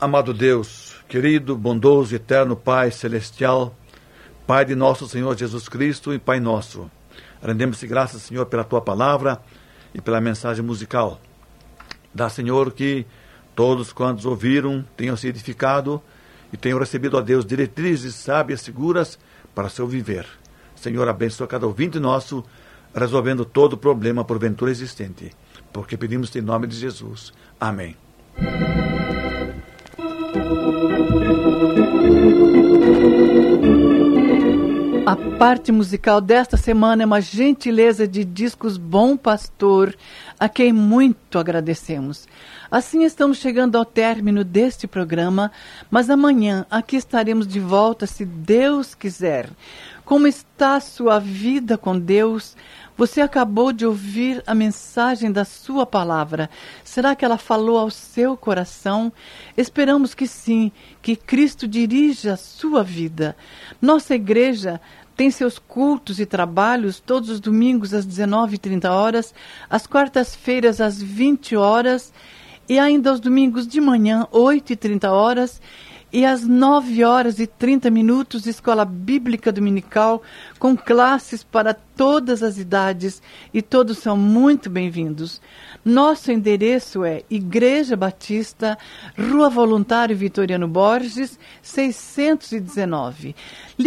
Amado Deus, querido, bondoso, eterno Pai celestial, Pai de nosso Senhor Jesus Cristo e Pai nosso, rendemos-te graças, Senhor, pela Tua palavra e pela mensagem musical. Dá, Senhor, que todos quantos ouviram tenham se edificado e tenham recebido, ó Deus, diretrizes sábias, seguras para seu viver. Senhor, abençoa cada ouvinte nosso, resolvendo todo problema porventura existente, porque pedimos-te em nome de Jesus. Amém. A parte musical desta semana é uma gentileza de Discos Bom Pastor, a quem muito agradecemos. Assim estamos chegando ao término deste programa, mas amanhã aqui estaremos de volta, se Deus quiser. Como está a sua vida com Deus? Você acabou de ouvir a mensagem da sua palavra. Será que ela falou ao seu coração? Esperamos que sim, que Cristo dirija a sua vida. Nossa igreja tem seus cultos e trabalhos todos os domingos às 19h30, às quartas-feiras às 20 horas e ainda aos domingos de manhã, 8h30, e às 9h30, Escola Bíblica Dominical, com classes para todas as idades, e todos são muito bem-vindos. Nosso endereço é Igreja Batista, Rua Voluntário Vitoriano Borges, 619.